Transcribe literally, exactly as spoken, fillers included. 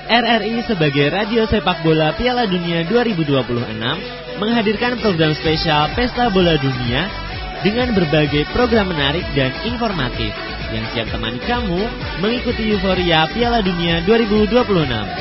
R R I sebagai radio sepak bola Piala Dunia dua ribu dua puluh enam menghadirkan program spesial Pesta Bola Dunia dengan berbagai program menarik dan informatif yang siap temani kamu mengikuti euforia Piala Dunia dua ribu dua puluh enam.